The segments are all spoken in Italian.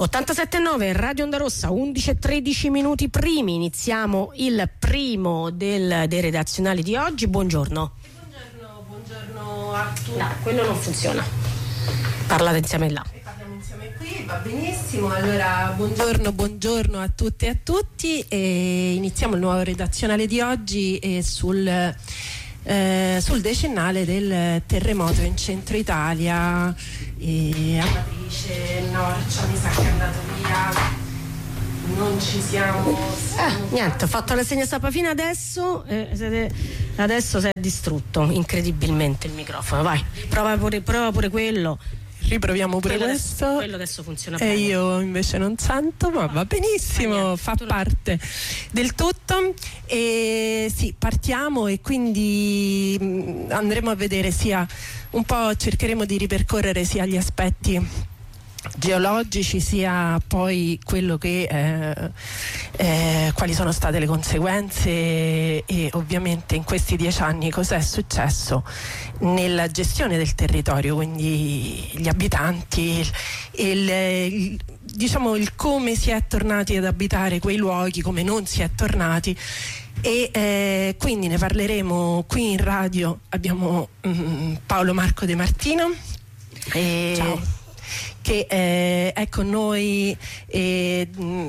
87.9 Radio Onda Rossa, 11:13 minuti primi. Iniziamo il primo dei redazionali di oggi. Buongiorno. Buongiorno a tutti. No, quello non funziona. Parlate insieme là. Parliamo insieme qui, va benissimo. Allora, buongiorno a tutte e a tutti. E iniziamo il nuovo redazionale di oggi sul decennale del terremoto in centro Italia. Amatrice, Norcia mi sa che è andato via, non ci siamo. Niente, ho fatto la segna stampa fino adesso, adesso si è distrutto incredibilmente il microfono. Vai, prova pure quello. Riproviamo pure questo. Quello adesso funziona bene. E io invece non sento, ma va benissimo, fa parte del tutto. E sì, partiamo e quindi andremo a vedere cercheremo di ripercorrere sia gli aspetti geologici sia poi quello che quali sono state le conseguenze e ovviamente in questi 10 anni cos'è successo nella gestione del territorio, quindi gli abitanti, il come si è tornati ad abitare quei luoghi, come non si è tornati. E quindi ne parleremo qui in radio. Abbiamo Paolo Marco De Martino. Ciao. Che è con noi, è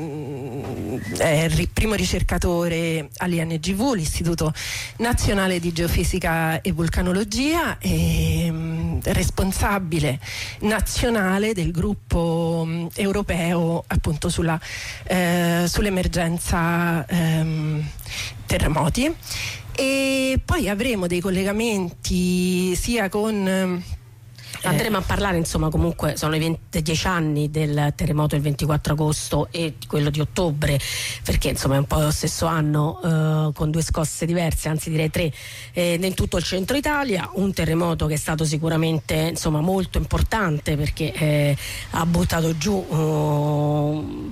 il primo ricercatore all'INGV, l'Istituto Nazionale di Geofisica e Vulcanologia, e responsabile nazionale del gruppo europeo appunto sull'emergenza terremoti. E poi avremo dei collegamenti sia con andremo a parlare, insomma, comunque sono i 10 anni del terremoto del 24 agosto e quello di ottobre, perché insomma è un po' lo stesso anno, con 2 scosse diverse, anzi direi 3, nel tutto il centro Italia. Un terremoto che è stato sicuramente, insomma, molto importante perché ha buttato giù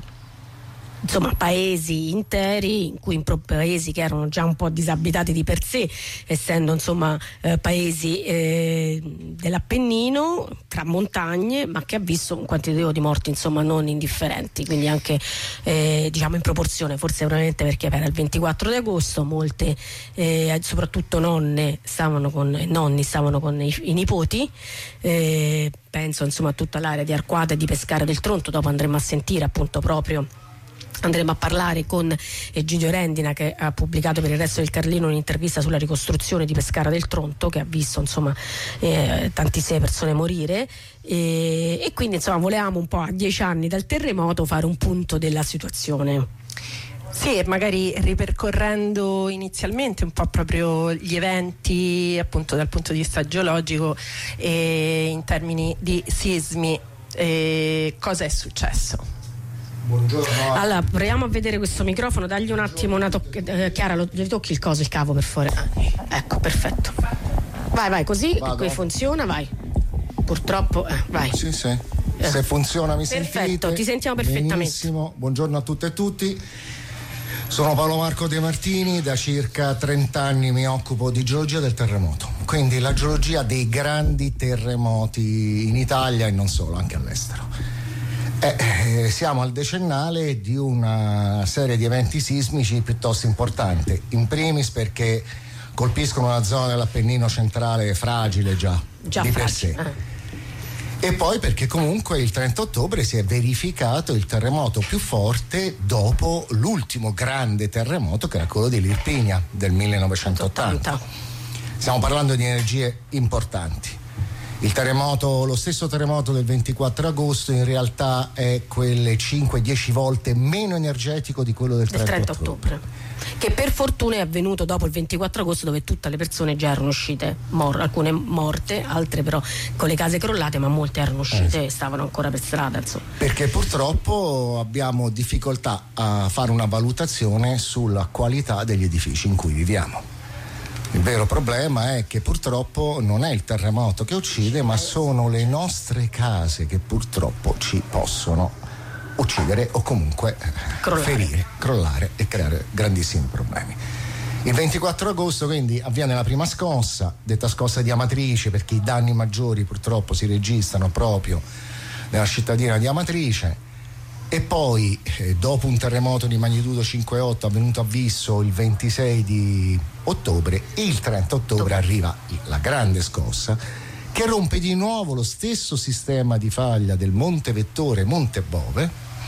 paesi interi, in cui paesi che erano già un po' disabitati di per sé, essendo insomma paesi dell'Appennino tra montagne, ma che ha visto un quantitativo di morti insomma non indifferenti, quindi anche in proporzione, forse probabilmente perché era il 24 di agosto, molte soprattutto nonni stavano con i nipoti. Penso insomma a tutta l'area di Arquata e di Pescara del Tronto. Dopo andremo a sentire appunto andremo a parlare con Egidio Rendina, che ha pubblicato per il Resto del Carlino un'intervista sulla ricostruzione di Pescara del Tronto, che ha visto insomma tantissime persone morire, e quindi insomma volevamo un po' a 10 anni dal terremoto fare un punto della situazione. Sì, e magari ripercorrendo inizialmente un po' proprio gli eventi appunto dal punto di vista geologico e in termini di sismi, cosa è successo. Buongiorno. Allora, proviamo a vedere questo microfono, dagli un attimo una Chiara, gli tocchi il cavo per favore. Ecco, perfetto. Vai, così qui funziona, vai. Purtroppo, vai. Sì. Se funziona mi sentite? Perfetto, ti sentiamo perfettamente. Benissimo, buongiorno a tutte e tutti. Sono Paolo Marco De Martini, da circa 30 anni mi occupo di geologia del terremoto, quindi la geologia dei grandi terremoti in Italia e non solo, anche all'estero. Siamo al decennale di una serie di eventi sismici piuttosto importanti, in primis perché colpiscono una zona dell'Appennino centrale fragile già di per sé, e poi perché comunque il 30 ottobre si è verificato il terremoto più forte dopo l'ultimo grande terremoto, che era quello di Irpinia del 1980. Stiamo parlando di energie importanti. Lo stesso terremoto del 24 agosto in realtà è quelle 5-10 volte meno energetico di quello del 30 ottobre. Che per fortuna è avvenuto dopo il 24 agosto, dove tutte le persone già erano uscite, alcune morte, altre però con le case crollate, ma molte erano uscite e stavano ancora per strada, insomma. Perché purtroppo abbiamo difficoltà a fare una valutazione sulla qualità degli edifici in cui viviamo. Il vero problema è che purtroppo non è il terremoto che uccide, ma sono le nostre case che purtroppo ci possono uccidere o comunque ferire, crollare e creare grandissimi problemi. Il 24 agosto quindi avviene la prima scossa, detta scossa di Amatrice, perché i danni maggiori purtroppo si registrano proprio nella cittadina di Amatrice. E poi dopo un terremoto di magnitudo 5,8 avvenuto a Visso il 26 di ottobre, il 30 ottobre arriva la grande scossa che rompe di nuovo lo stesso sistema di faglia del Monte Vettore Monte Bove,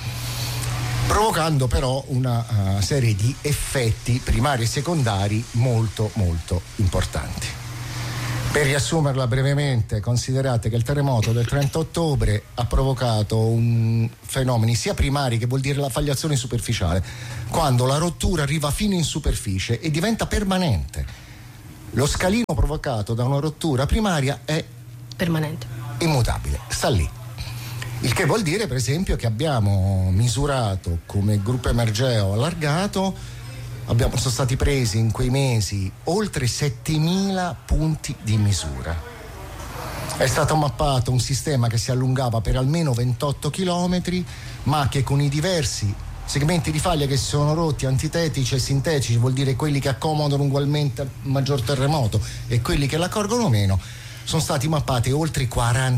provocando però una serie di effetti primari e secondari molto molto importanti. Per riassumerla brevemente, considerate che il terremoto del 30 ottobre ha provocato fenomeni sia primari, che vuol dire la fagliazione superficiale, quando la rottura arriva fino in superficie e diventa permanente. Lo scalino provocato da una rottura primaria è permanente, immutabile, sta lì. Il che vuol dire, per esempio, che abbiamo misurato come gruppo Emergeo allargato, sono stati presi in quei mesi oltre 7.000 punti di misura. È stato mappato un sistema che si allungava per almeno 28 chilometri, ma che con i diversi segmenti di faglia che si sono rotti, antitetici e sintetici, vuol dire quelli che accomodano ugualmente al maggior terremoto e quelli che l'accorgono meno, sono stati mappati oltre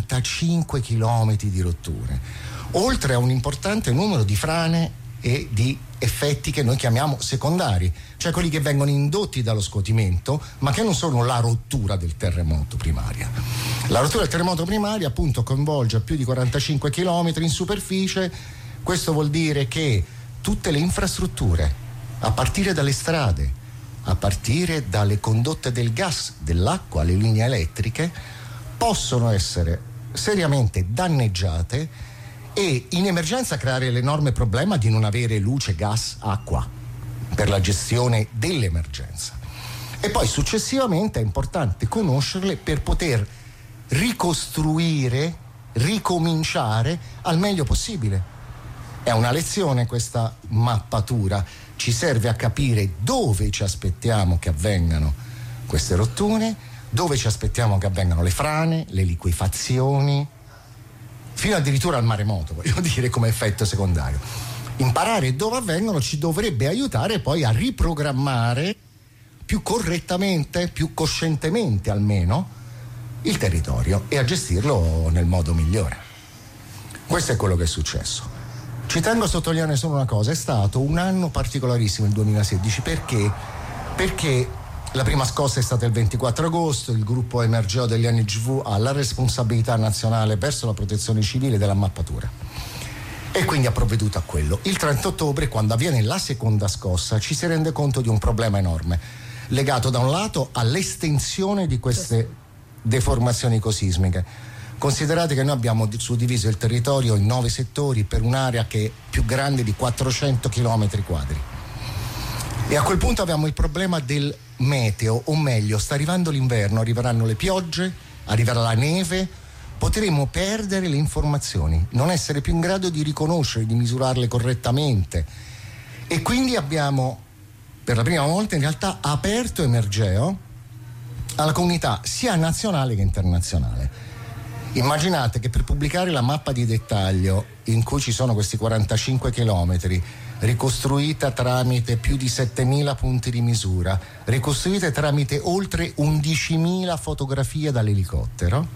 45 chilometri di rotture, oltre a un importante numero di frane e di effetti che noi chiamiamo secondari, cioè quelli che vengono indotti dallo scuotimento, ma che non sono la rottura del terremoto primaria. La rottura del terremoto primaria appunto coinvolge più di 45 chilometri in superficie. Questo vuol dire che tutte le infrastrutture, a partire dalle strade, a partire dalle condotte del gas, dell'acqua, le linee elettriche, possono essere seriamente danneggiate e in emergenza creare l'enorme problema di non avere luce, gas, acqua per la gestione dell'emergenza. E poi successivamente è importante conoscerle per poter ricostruire, ricominciare al meglio possibile. È una lezione questa mappatura, ci serve a capire dove ci aspettiamo che avvengano queste rotture, dove ci aspettiamo che avvengano le frane, le liquefazioni, fino addirittura al maremoto, voglio dire, come effetto secondario. Imparare dove avvengono ci dovrebbe aiutare poi a riprogrammare più correttamente, più coscientemente almeno, il territorio e a gestirlo nel modo migliore. Questo è quello che è successo. Ci tengo a sottolineare solo una cosa: è stato un anno particolarissimo il 2016, perché la prima scossa è stata il 24 agosto, il gruppo Emergeo degli NGV ha la responsabilità nazionale verso la protezione civile della mappatura e quindi ha provveduto a quello. Il 30 ottobre, quando avviene la seconda scossa, ci si rende conto di un problema enorme, legato da un lato all'estensione di queste deformazioni ecosismiche. Considerate che noi abbiamo suddiviso il territorio in 9 settori per un'area che è più grande di 400 km quadri. E a quel punto abbiamo il problema del meteo, o meglio, sta arrivando l'inverno, arriveranno le piogge, arriverà la neve, potremo perdere le informazioni, non essere più in grado di riconoscere, di misurarle correttamente. E quindi abbiamo, per la prima volta in realtà, aperto Emergeo alla comunità sia nazionale che internazionale. Immaginate che per pubblicare la mappa di dettaglio in cui ci sono questi 45 chilometri, ricostruita tramite più di 7.000 punti di misura, ricostruite tramite oltre 11.000 fotografie dall'elicottero,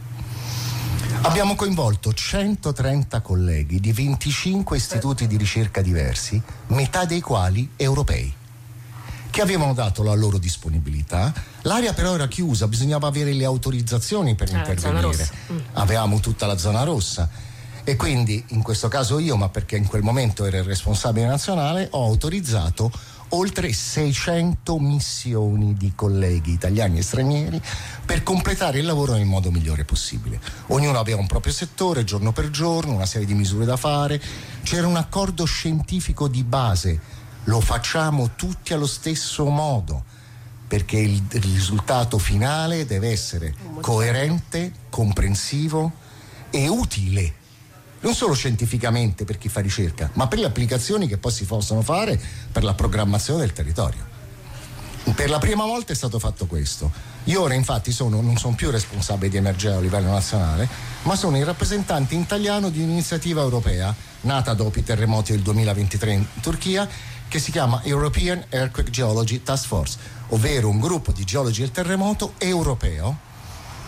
abbiamo coinvolto 130 colleghi di 25 istituti di ricerca diversi, metà dei quali europei, che avevano dato la loro disponibilità. L'area però era chiusa, bisognava avere le autorizzazioni per intervenire. Avevamo tutta la zona rossa e quindi in questo caso io, ma perché in quel momento ero il responsabile nazionale, ho autorizzato oltre 600 missioni di colleghi italiani e stranieri per completare il lavoro nel modo migliore possibile. Ognuno aveva un proprio settore, giorno per giorno, una serie di misure da fare, c'era un accordo scientifico di base. Lo facciamo tutti allo stesso modo, perché il risultato finale deve essere coerente, comprensivo e utile, non solo scientificamente per chi fa ricerca, ma per le applicazioni che poi si possono fare per la programmazione del territorio. Per la prima volta è stato fatto questo. Io ora infatti non sono più responsabile di Emergeo a livello nazionale, ma sono il rappresentante italiano di un'iniziativa europea nata dopo i terremoti del 2023 in Turchia, che si chiama European Earthquake Geology Task Force, ovvero un gruppo di geologi del terremoto europeo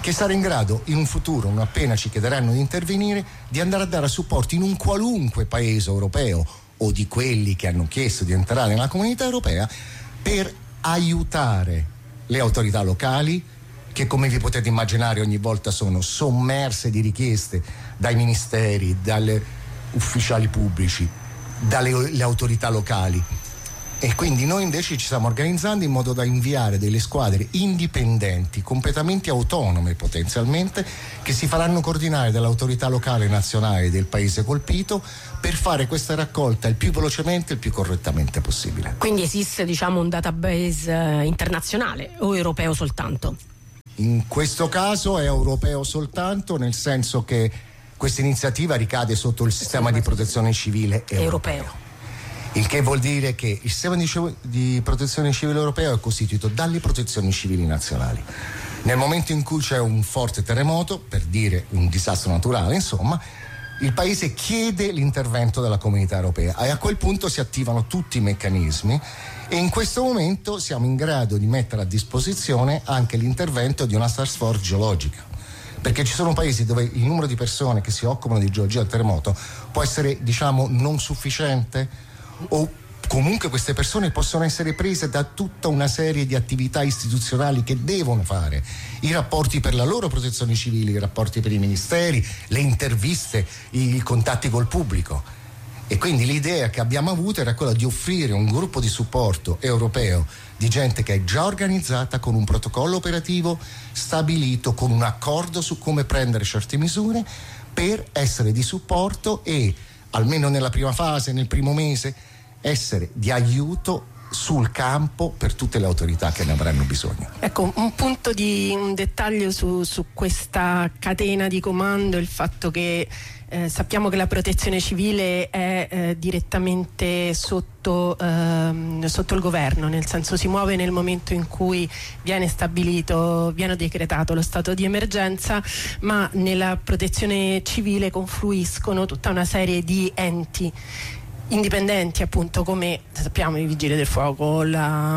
che sarà in grado in un futuro, non appena ci chiederanno di intervenire, di andare a dare supporto in un qualunque paese europeo o di quelli che hanno chiesto di entrare nella comunità europea, per aiutare le autorità locali, che come vi potete immaginare ogni volta sono sommerse di richieste dai ministeri, dalle ufficiali pubblici, dalle autorità locali. E quindi noi invece ci stiamo organizzando in modo da inviare delle squadre indipendenti, completamente autonome potenzialmente, che si faranno coordinare dall'autorità locale nazionale del paese colpito per fare questa raccolta il più velocemente e il più correttamente possibile. Quindi esiste, diciamo, un database internazionale o europeo soltanto? In questo caso è europeo soltanto, nel senso che questa iniziativa ricade sotto il sistema di protezione civile europeo. Il che vuol dire che il sistema di protezione civile europeo è costituito dalle protezioni civili nazionali. Nel momento in cui c'è un forte terremoto, per dire un disastro naturale, insomma, il paese chiede l'intervento della comunità europea e a quel punto si attivano tutti i meccanismi e in questo momento siamo in grado di mettere a disposizione anche l'intervento di una task force geologica, perché ci sono paesi dove il numero di persone che si occupano di geologia del terremoto può essere, diciamo, non sufficiente, o comunque queste persone possono essere prese da tutta una serie di attività istituzionali che devono fare, i rapporti per la loro protezione civile, i rapporti per i ministeri, le interviste, i contatti col pubblico. E quindi l'idea che abbiamo avuto era quella di offrire un gruppo di supporto europeo di gente che è già organizzata, con un protocollo operativo stabilito, con un accordo su come prendere certe misure per essere di supporto e almeno nella prima fase, nel primo mese, essere di aiuto sul campo per tutte le autorità che ne avranno bisogno. Ecco, un dettaglio su questa catena di comando, il fatto che sappiamo che la protezione civile è direttamente sotto il governo, nel senso si muove nel momento in cui viene decretato lo stato di emergenza, ma nella protezione civile confluiscono tutta una serie di enti indipendenti, appunto, come sappiamo i Vigili del Fuoco, la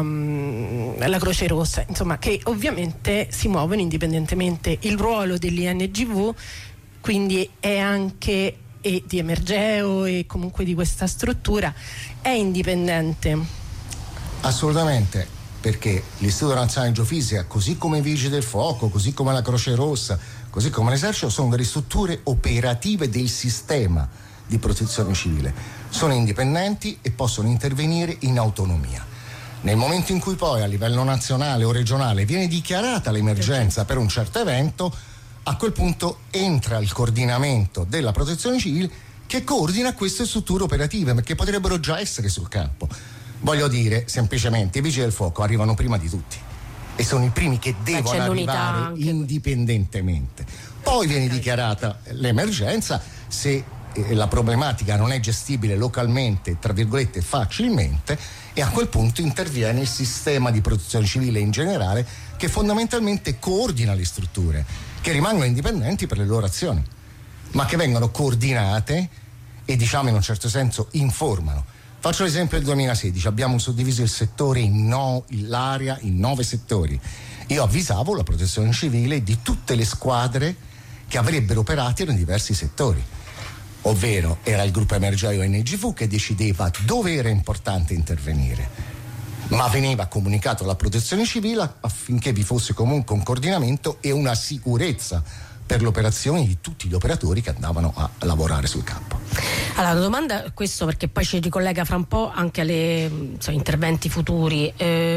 Croce Rossa, insomma, che ovviamente si muovono indipendentemente. Il ruolo dell'INGV quindi è anche, e di Emergeo e comunque di questa struttura, è indipendente. Assolutamente, perché l'Istituto Nazionale di Geofisica, così come i Vigili del Fuoco, così come la Croce Rossa, così come l'Esercito, sono delle strutture operative del sistema di protezione civile, sono indipendenti e possono intervenire in autonomia. Nel momento in cui poi a livello nazionale o regionale viene dichiarata l'emergenza per un certo evento, a quel punto entra il coordinamento della protezione civile che coordina queste strutture operative, perché potrebbero già essere sul campo. Voglio dire, semplicemente, i Vigili del Fuoco arrivano prima di tutti e sono i primi che devono arrivare indipendentemente. Poi viene dichiarata l'emergenza, se la problematica non è gestibile localmente, tra virgolette, facilmente, e a quel punto interviene il sistema di protezione civile in generale, che fondamentalmente coordina le strutture, che rimangono indipendenti per le loro azioni, ma che vengono coordinate e, diciamo, in un certo senso informano. Faccio l'esempio del 2016, abbiamo suddiviso il settore l'area in 9 settori. Io avvisavo la protezione civile di tutte le squadre che avrebbero operato in diversi settori, ovvero era il gruppo Emergeo ONGV che decideva dove era importante intervenire, ma veniva comunicato alla protezione civile affinché vi fosse comunque un coordinamento e una sicurezza per le operazioni di tutti gli operatori che andavano a lavorare sul campo. Allora, la domanda è questo, perché poi ci ricollega fra un po' anche alle interventi futuri.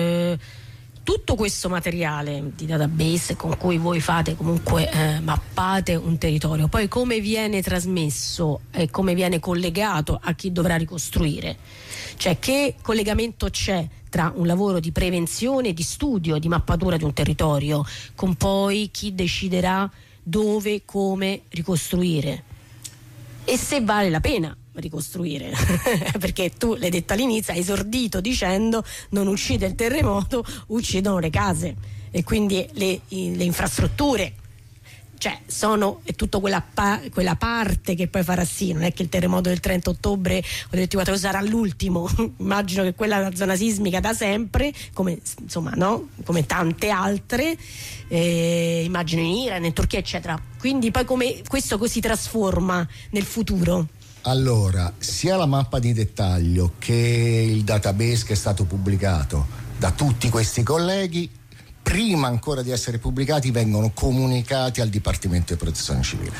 Tutto questo materiale di database con cui voi fate comunque mappate un territorio, poi come viene trasmesso e come viene collegato a chi dovrà ricostruire? Cioè, che collegamento c'è tra un lavoro di prevenzione, di studio, di mappatura di un territorio con poi chi deciderà dove, come ricostruire e se vale la pena ricostruire? Perché tu l'hai detto all'inizio, hai esordito dicendo non uccide il terremoto, uccidono le case e quindi le infrastrutture cioè è tutto quella parte che poi farà sì, non è che il terremoto del 30 ottobre o del 24 sarà l'ultimo. Immagino che quella è una zona sismica da sempre, come insomma, no? Come tante altre, immagino in Iran, in Turchia, eccetera. Quindi poi come questo si trasforma nel futuro? Allora, sia la mappa di dettaglio che il database che è stato pubblicato da tutti questi colleghi, prima ancora di essere pubblicati, vengono comunicati al Dipartimento di Protezione Civile.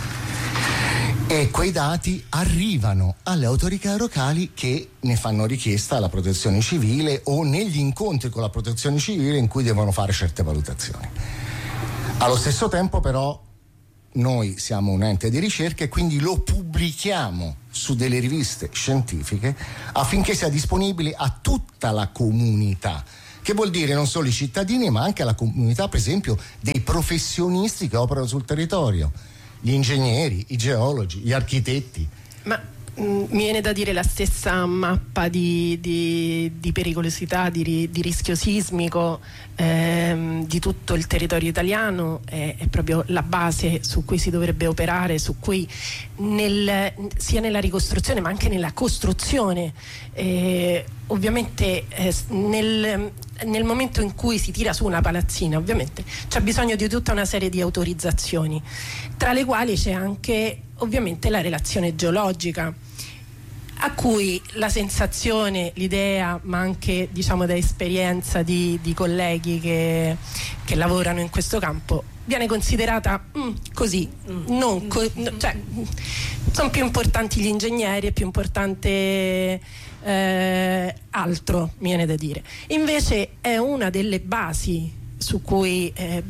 E quei dati arrivano alle autorità locali che ne fanno richiesta alla Protezione Civile o negli incontri con la Protezione Civile in cui devono fare certe valutazioni. Allo stesso tempo, però, noi siamo un ente di ricerca e quindi lo pubblichiamo su delle riviste scientifiche affinché sia disponibile a tutta la comunità, che vuol dire non solo i cittadini ma anche la comunità, per esempio, dei professionisti che operano sul territorio, gli ingegneri, i geologi, gli architetti. Ma mi viene da dire la stessa mappa di pericolosità, di rischio sismico di tutto il territorio italiano è proprio la base su cui si dovrebbe operare, su cui sia nella ricostruzione ma anche nella costruzione. Ovviamente nel momento in cui si tira su una palazzina, ovviamente c'è bisogno di tutta una serie di autorizzazioni, tra le quali c'è anche ovviamente la relazione geologica, a cui la sensazione, l'idea, ma anche diciamo da esperienza di colleghi che lavorano in questo campo, viene considerata così, cioè sono più importanti gli ingegneri, è più importante altro, mi viene da dire. Invece è una delle basi su cui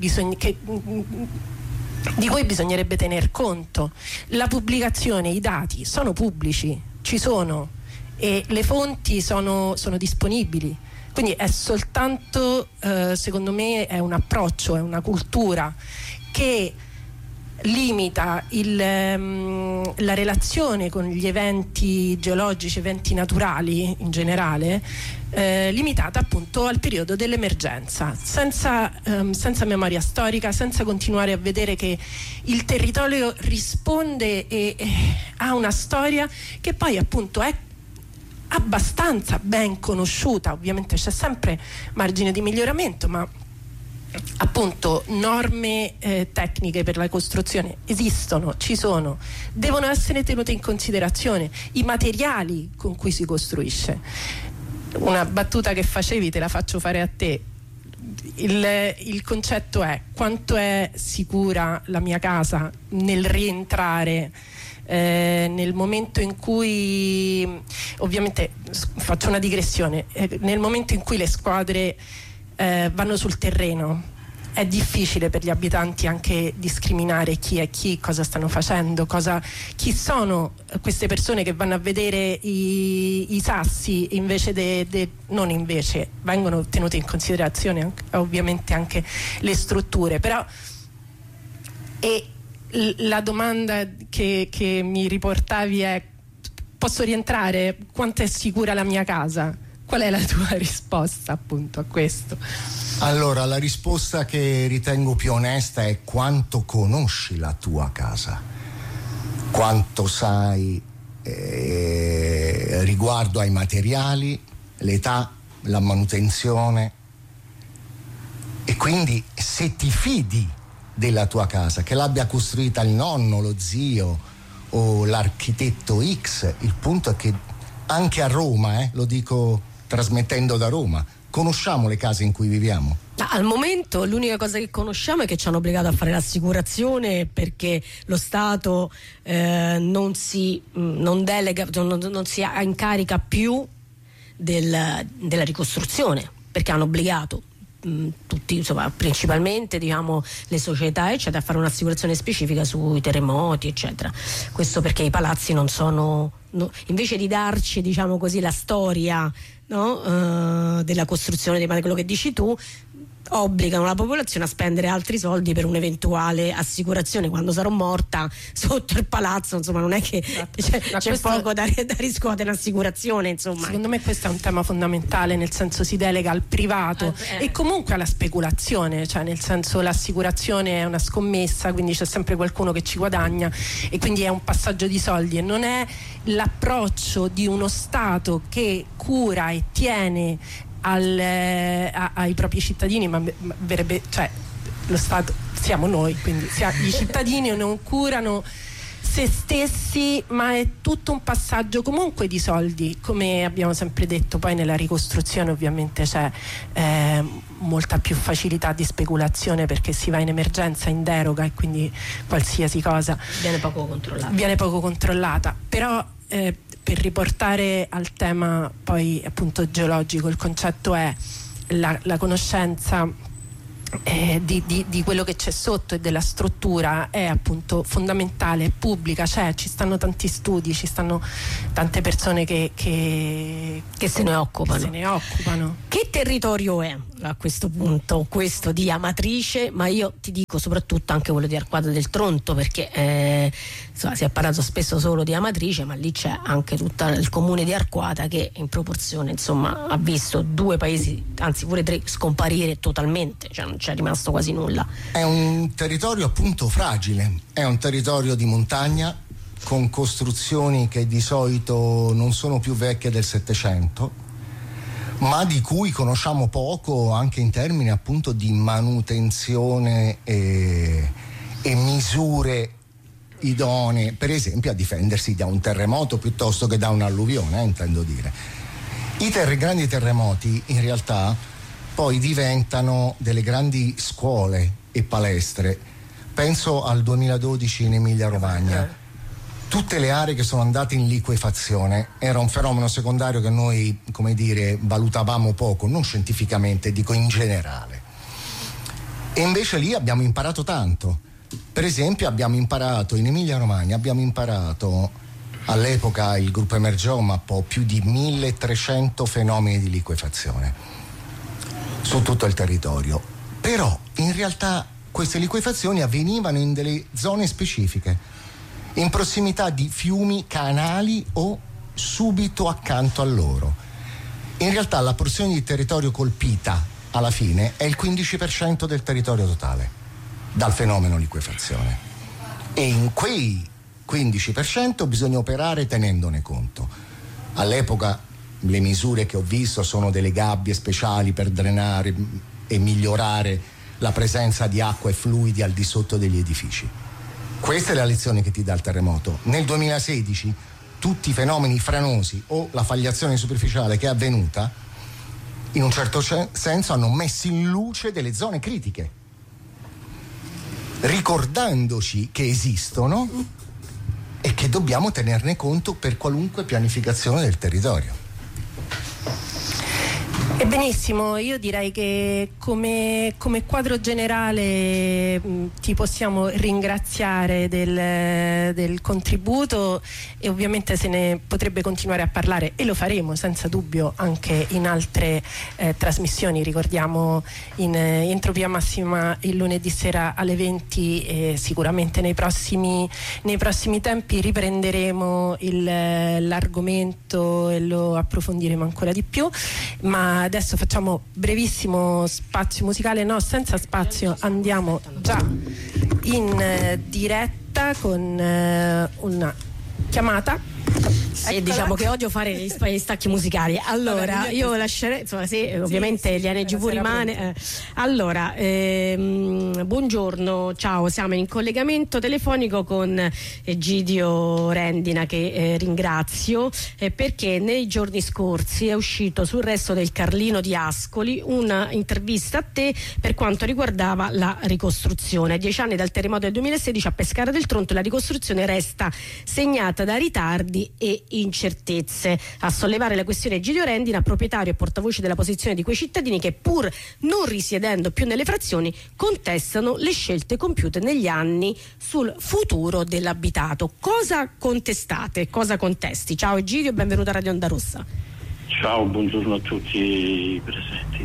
di cui bisognerebbe tener conto. La pubblicazione, i dati sono pubblici, ci sono, e le fonti sono disponibili, quindi è soltanto secondo me è un approccio, è una cultura che limita la relazione con gli eventi geologici, eventi naturali in generale, limitata appunto al periodo dell'emergenza, senza memoria storica, senza continuare a vedere che il territorio risponde e ha una storia che poi appunto è abbastanza ben conosciuta. Ovviamente c'è sempre margine di miglioramento, ma appunto norme tecniche per la costruzione esistono, ci sono, devono essere tenute in considerazione i materiali con cui si costruisce. Una battuta che facevi te la faccio fare a te. Il concetto è: quanto è sicura la mia casa nel rientrare nel momento in cui, ovviamente faccio una digressione, nel momento in cui le squadre vanno sul terreno, è difficile per gli abitanti anche discriminare chi è chi, cosa stanno facendo, chi sono queste persone che vanno a vedere i sassi invece non invece, vengono tenute in considerazione ovviamente anche le strutture, però la domanda che mi riportavi è: posso rientrare? Quanto è sicura la mia casa? Qual è la tua risposta appunto a questo? Allora, la risposta che ritengo più onesta è: quanto conosci la tua casa, quanto sai riguardo ai materiali, l'età, la manutenzione, e quindi se ti fidi della tua casa, che l'abbia costruita il nonno, lo zio o l'architetto X. Il punto è che anche a Roma, lo dico trasmettendo da Roma, conosciamo le case in cui viviamo? Al momento l'unica cosa che conosciamo è che ci hanno obbligato a fare l'assicurazione, perché lo Stato non si incarica più della ricostruzione, perché hanno obbligato tutti, insomma, principalmente diciamo le società eccetera, a fare un'assicurazione specifica sui terremoti eccetera. Questo perché i palazzi non sono, invece di darci diciamo così la storia, no, della costruzione, quello che dici tu, obbligano la popolazione a spendere altri soldi per un'eventuale assicurazione quando sarò morta sotto il palazzo, insomma non è che c'è poco da riscuotere un'assicurazione, insomma. Secondo me questo è un tema fondamentale, nel senso si delega al privato e comunque alla speculazione, cioè nel senso l'assicurazione è una scommessa, quindi c'è sempre qualcuno che ci guadagna e quindi è un passaggio di soldi e non è l'approccio di uno Stato che cura e tiene ai propri cittadini, ma verrebbe, cioè lo Stato siamo noi, quindi i cittadini non curano se stessi, ma è tutto un passaggio comunque di soldi, come abbiamo sempre detto. Poi nella ricostruzione ovviamente c'è molta più facilità di speculazione perché si va in emergenza, in deroga, e quindi qualsiasi cosa viene poco controllata. Però per riportare al tema poi appunto geologico, il concetto è la conoscenza di quello che c'è sotto e della struttura è appunto fondamentale, pubblica, ci stanno tanti studi, ci stanno tante persone che se ne occupano. Che territorio è a questo punto questo di Amatrice, ma io ti dico soprattutto anche quello di Arquata del Tronto, perché si è parlato spesso solo di Amatrice, ma lì c'è anche tutto il comune di Arquata che in proporzione insomma ha visto 2 paesi, anzi pure 3, scomparire totalmente, cioè non c'è rimasto quasi nulla. È un territorio appunto fragile, è un territorio di montagna con costruzioni che di solito non sono più vecchie del Settecento, ma di cui conosciamo poco anche in termini appunto di manutenzione e misure idonee, per esempio a difendersi da un terremoto piuttosto che da un'alluvione, intendo dire. I grandi terremoti in realtà poi diventano delle grandi scuole e palestre. Penso al 2012 in Emilia-Romagna. Tutte le aree che sono andate in liquefazione era un fenomeno secondario che noi, come dire, valutavamo poco, non scientificamente, dico in generale. E invece lì abbiamo imparato tanto. Per esempio in Emilia-Romagna abbiamo imparato, all'epoca il gruppo Emergeo mappò più di 1300 fenomeni di liquefazione su tutto il territorio. Però in realtà queste liquefazioni avvenivano in delle zone specifiche, in prossimità di fiumi, canali o subito accanto a loro. In realtà la porzione di territorio colpita alla fine è il 15% del territorio totale dal fenomeno liquefazione, e in quei 15% bisogna operare tenendone conto. All'epoca le misure che ho visto sono delle gabbie speciali per drenare e migliorare la presenza di acqua e fluidi al di sotto degli edifici. Questa è la lezione che ti dà il terremoto. Nel 2016 tutti i fenomeni franosi o la fagliazione superficiale che è avvenuta in un certo senso hanno messo in luce delle zone critiche, ricordandoci che esistono e che dobbiamo tenerne conto per qualunque pianificazione del territorio. E benissimo, io direi che come quadro generale ti possiamo ringraziare del contributo, e ovviamente se ne potrebbe continuare a parlare, e lo faremo senza dubbio anche in altre trasmissioni. Ricordiamo in Entropia Massima il lunedì sera alle 20, e sicuramente nei prossimi tempi riprenderemo l'argomento e lo approfondiremo ancora di più. Ma adesso facciamo brevissimo spazio musicale, no, senza spazio, andiamo già in diretta con una chiamata. Sì, diciamo che odio fare gli stacchi musicali. Allora, io lascerei, insomma, sì, ovviamente l'INGV rimane. Allora, buongiorno, ciao, siamo in collegamento telefonico con Egidio Rendina, che ringrazio, perché nei giorni scorsi è uscito sul Resto del Carlino di Ascoli una intervista a te per quanto riguardava la ricostruzione. 10 anni dal terremoto del 2016 a Pescara del Tronto, la ricostruzione resta segnata da ritardi e incertezze. A sollevare la questione Egidio Rendina, proprietario e portavoce della posizione di quei cittadini che, pur non risiedendo più nelle frazioni, contestano le scelte compiute negli anni sul futuro dell'abitato. Cosa contestate? Cosa contesti? Ciao Egidio, benvenuto a Radio Onda Rossa. Ciao, buongiorno a tutti i presenti.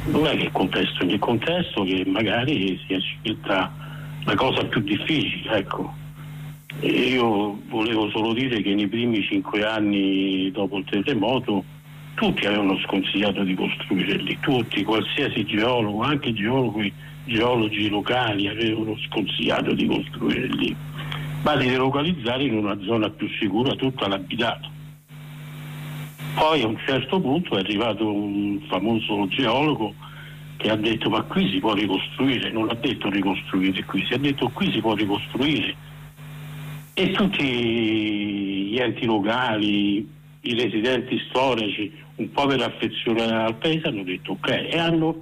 non è che contesto ogni contesto, che magari sia scelta la cosa più difficile, ecco. E io volevo solo dire che nei primi 5 anni dopo il terremoto tutti avevano sconsigliato di costruire lì, tutti, qualsiasi geologo, anche geologi locali avevano sconsigliato di costruire lì, ma di delocalizzare in una zona più sicura tutta l'abitato. Poi a un certo punto è arrivato un famoso geologo che ha detto ma qui si può ricostruire, non ha detto ricostruire qui, si è detto qui si può ricostruire, e tutti gli enti locali, i residenti storici, un po' per affezione al paese, hanno detto ok, e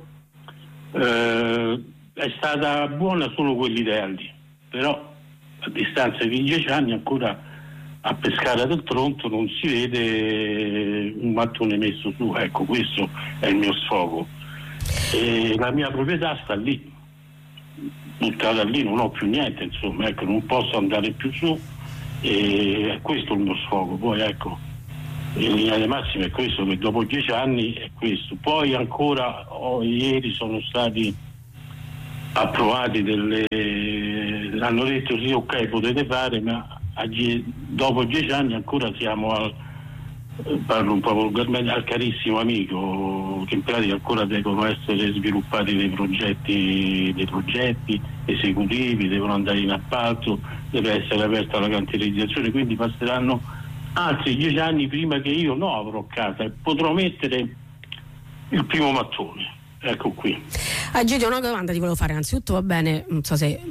è stata buona solo quell'idea lì, però a distanza di 10 anni ancora a Pescara del Tronto non si vede un mattone messo su, ecco, questo è il mio sfogo. E la mia proprietà sta lì, buttata lì, non ho più niente, insomma, ecco, non posso andare più su, e è questo il mio sfogo. Poi ecco, in linea di massima è questo, che dopo 10 anni è questo. Poi ancora ieri sono stati approvati hanno detto sì, ok, potete fare, ma dopo 10 anni ancora siamo parlo un po' volgarmente, al carissimo amico, che in pratica ancora devono essere sviluppati dei progetti esecutivi, devono andare in appalto, deve essere aperta la cantierizzazione, quindi passeranno altri 10 anni prima che io avrò casa e potrò mettere il primo mattone. Ecco qui. Giudio, una domanda ti volevo fare. Anzitutto, va bene, non so se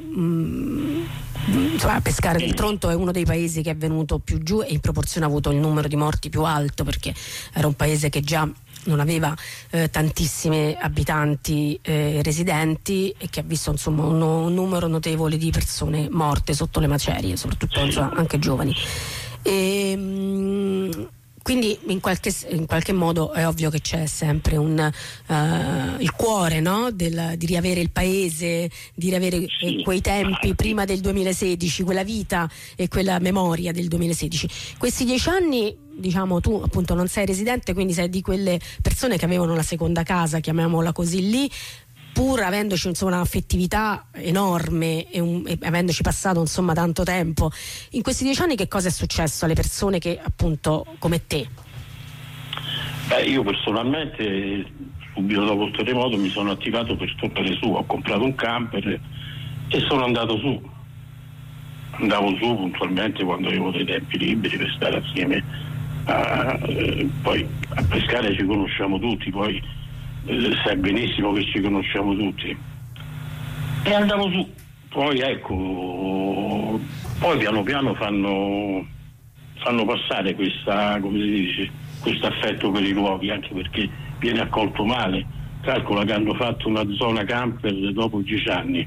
Pescara del Tronto è uno dei paesi che è venuto più giù e in proporzione ha avuto il numero di morti più alto, perché era un paese che già non aveva tantissimi abitanti residenti e che ha visto insomma un numero notevole di persone morte sotto le macerie, soprattutto insomma, anche giovani. Quindi in qualche modo è ovvio che c'è sempre il cuore, no? di riavere il paese, di riavere quei tempi prima del 2016, quella vita e quella memoria del 2016. Questi 10 anni, diciamo, tu appunto non sei residente, quindi sei di quelle persone che avevano la seconda casa, chiamiamola così, lì, pur avendoci insomma un'affettività enorme e avendoci passato insomma tanto tempo. In questi 10 anni che cosa è successo alle persone che appunto come te? Io personalmente subito dopo il terremoto mi sono attivato per tornare su, ho comprato un camper e sono andato su. Andavo su puntualmente quando avevo dei tempi liberi per stare assieme poi a Pescara ci conosciamo tutti, poi sai benissimo che ci conosciamo tutti, e andavo su. Poi ecco, poi piano piano fanno passare questa, come si dice, questo affetto per i luoghi, anche perché viene accolto male. Calcola che hanno fatto una zona camper dopo 10 anni,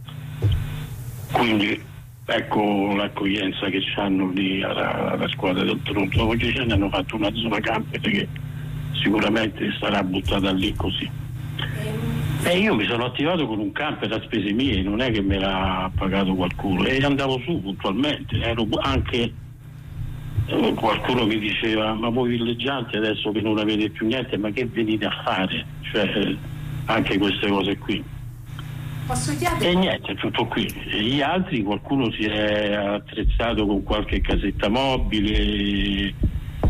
quindi ecco l'accoglienza che hanno lì alla squadra del Tronto. Dopo 10 anni hanno fatto una zona camper che sicuramente sarà buttata lì così. E io mi sono attivato con un camper a spese mie, non è che me l'ha pagato qualcuno, e andavo su puntualmente. Ero anche qualcuno mi diceva ma voi villeggianti adesso che non avete più niente, ma che venite a fare? Cioè anche queste cose qui. Posso chiedere? E niente, tutto qui. E gli altri, qualcuno si è attrezzato con qualche casetta mobile,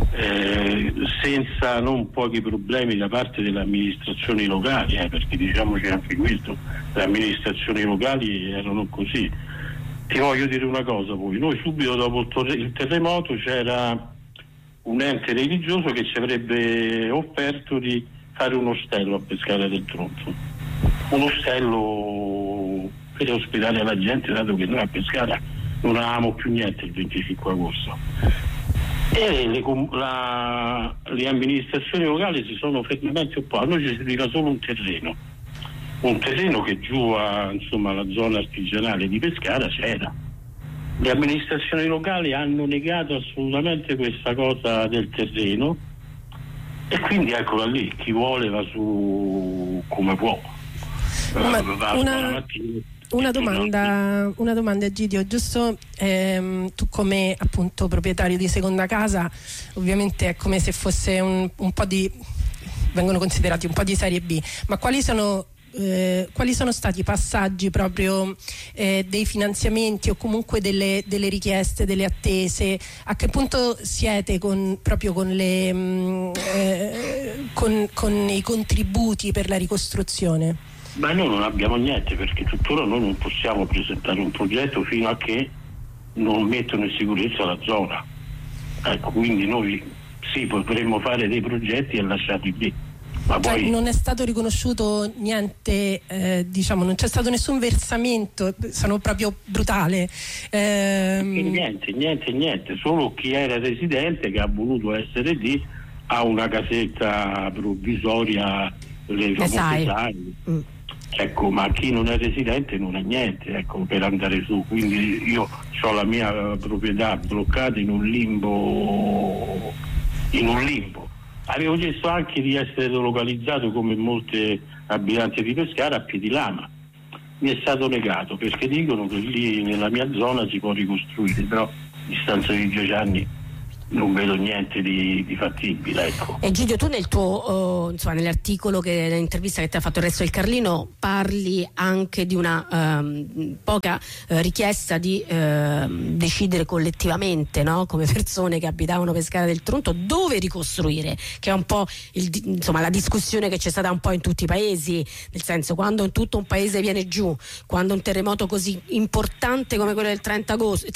senza non pochi problemi da parte delle amministrazioni locali, perché diciamoci anche questo, le amministrazioni locali erano così. Ti voglio dire una cosa, poi noi subito dopo il terremoto c'era un ente religioso che ci avrebbe offerto di fare un ostello a Pescara del Tronto, un ostello per ospitare la gente, dato che noi a Pescara non avevamo più niente il 25 agosto. E le amministrazioni locali si sono fermamente opposte. A noi ci serviva solo un terreno che giù alla zona artigianale di Pescara c'era. Le amministrazioni locali hanno negato assolutamente questa cosa del terreno, e quindi eccola lì, chi vuole va su come può. Una domanda Egidio, giusto, tu come appunto proprietario di seconda casa, ovviamente è come se fosse un po' di vengono considerati un po' di serie B, ma quali sono stati i passaggi proprio dei finanziamenti o comunque delle richieste, delle attese? A che punto siete con i contributi per la ricostruzione? Ma noi non abbiamo niente, perché tuttora noi non possiamo presentare un progetto fino a che non mettono in sicurezza la zona. Ecco, quindi noi sì, potremmo fare dei progetti e lasciarli lì. Ma poi non è stato riconosciuto niente, non c'è stato nessun versamento, sono proprio brutale. Niente, solo chi era residente che ha voluto essere lì ha una casetta provvisoria, le famose SAI. Ecco, ma chi non è residente non ha niente, ecco, per andare su. Quindi io ho la mia proprietà bloccata in un limbo. Avevo chiesto anche di essere localizzato come molti abitanti di Pescara a Piedilama. Mi è stato negato perché dicono che lì nella mia zona si può ricostruire, però a distanza di 10 anni non vedo niente di fattibile, ecco. E Gidio, tu nel tuo nell'articolo, nell'intervista che ti ha fatto il Resto del Carlino, parli anche di una poca richiesta di decidere collettivamente, no? Come persone che abitavano Pescara del Tronto, dove ricostruire, che è un po' la discussione che c'è stata un po' in tutti i paesi, nel senso, quando tutto un paese viene giù, quando un terremoto così importante come quello del 30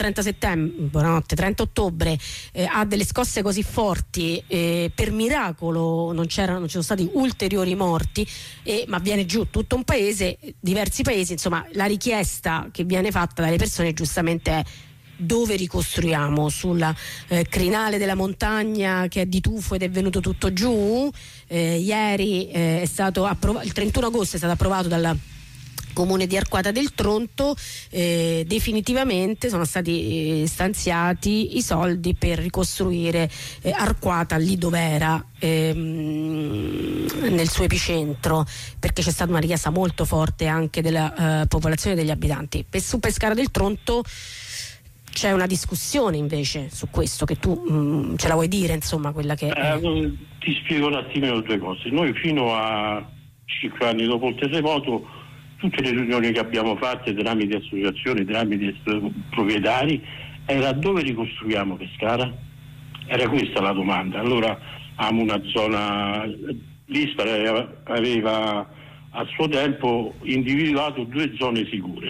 ottobre ha delle scosse così forti, per miracolo non ci sono stati ulteriori morti, ma viene giù tutto un paese, diversi paesi, insomma la richiesta che viene fatta dalle persone giustamente è: dove ricostruiamo? Sulla crinale della montagna che è di tufo ed è venuto tutto giù? Ieri è stato il 31 agosto è stato approvato dal Comune di Arquata del Tronto, definitivamente sono stati stanziati i soldi per ricostruire Arquata lì dove era, nel suo epicentro, perché c'è stata una richiesta molto forte anche della popolazione, degli abitanti. Su Pescara del Tronto c'è una discussione invece su questo, che tu ce la vuoi dire, insomma, quella che ti spiego un attimino due cose. Noi fino a 5 anni dopo il terremoto, tutte le riunioni che abbiamo fatte tramite associazioni, tramite proprietari, era: dove ricostruiamo Pescara? Era questa la domanda. Allora abbiamo una zona, l'ISPRA aveva a suo tempo individuato 2 zone sicure,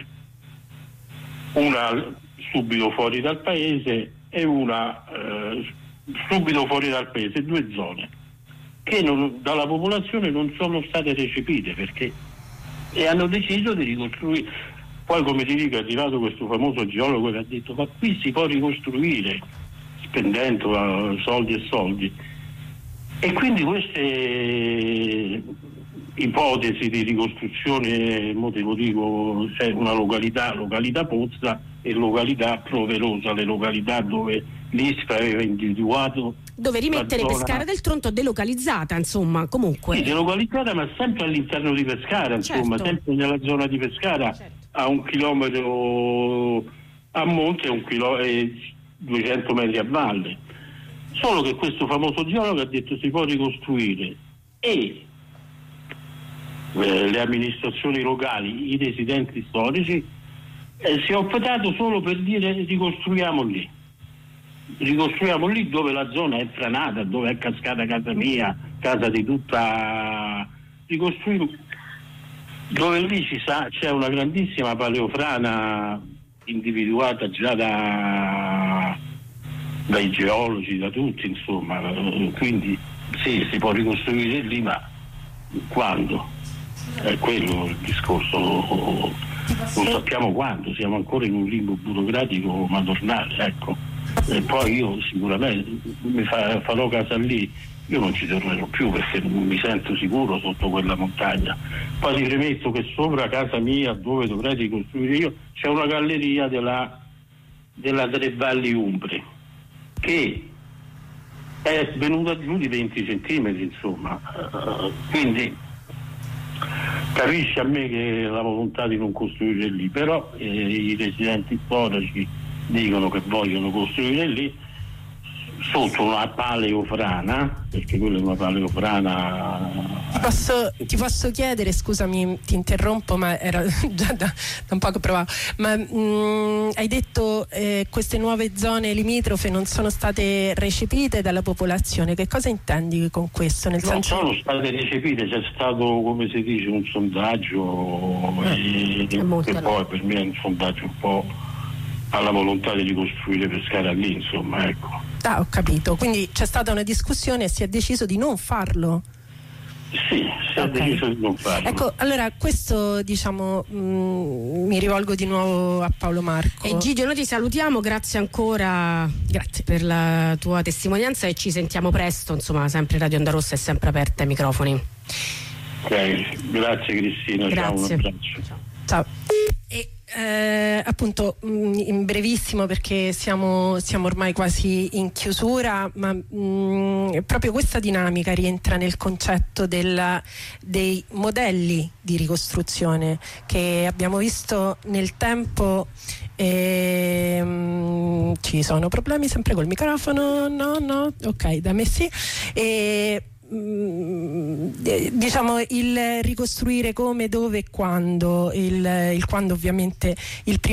una subito fuori dal paese e una subito fuori dal paese, 2 zone che dalla popolazione non sono state recepite, e hanno deciso di ricostruire. Poi, come ti dico, è arrivato questo famoso geologo che ha detto: ma qui si può ricostruire spendendo soldi e soldi. E quindi queste ipotesi di ricostruzione, dico, c'è una località Pozza e località Proverosa, le località dove l'ISPRA aveva individuato, dove rimettere Pescara del Tronto delocalizzata, insomma, comunque. Sì, delocalizzata, ma sempre all'interno di Pescara, insomma, certo. Sempre nella zona di Pescara, certo. A 1 chilometro a monte e 200 metri a valle. Solo che questo famoso geologo ha detto: si può ricostruire, e le amministrazioni locali, i residenti storici, si è optato solo per dire: ricostruiamo lì dove la zona è franata, dove è cascata casa mia, casa di tutta, ricostruiamo dove lì c'è una grandissima paleofrana individuata già dai geologi, da tutti, insomma. Quindi sì, si può ricostruire lì, ma quando? È quello il discorso, non sappiamo quando, siamo ancora in un limbo burocratico madornale, ecco. E poi io sicuramente farò casa lì, io non ci tornerò più perché non mi sento sicuro sotto quella montagna. Poi ti premetto che sopra casa mia, dove dovrei ricostruire io, c'è una galleria della Tre Valli Umbre che è venuta giù di 20 centimetri, insomma. Quindi capisci a me che la volontà di non costruire lì, però i residenti storici dicono che vogliono costruire lì. sotto una paleofrana, perché quella è una paleofrana. Ti posso chiedere, scusami, ti interrompo, ma era già da un po' che provavo, ma hai detto queste nuove zone limitrofe non sono state recepite dalla popolazione, che cosa intendi con questo? Nel Non senso... sono state recepite, c'è stato, come si dice, un sondaggio che poi per me è un sondaggio un po' alla volontà di ricostruire Pescara lì, insomma, ecco. Ah, ho capito, quindi c'è stata una discussione e si è deciso di non farlo. Sì, si è deciso di non farlo. Ecco, allora questo, diciamo, mi rivolgo di nuovo a Paolo Marco. E Gigio, noi ti salutiamo, grazie ancora, grazie per la tua testimonianza e ci sentiamo presto, insomma, sempre Radio Onda Rossa è sempre aperta ai microfoni. Ok, grazie Cristina, Grazie. ciao, un abbraccio. Ciao. E appunto in brevissimo, perché siamo ormai quasi in chiusura, ma proprio questa dinamica rientra nel concetto dei modelli di ricostruzione che abbiamo visto nel tempo. Ci sono problemi sempre col microfono? No, ok, da me sì. Diciamo il ricostruire come, dove e quando, il quando ovviamente il primo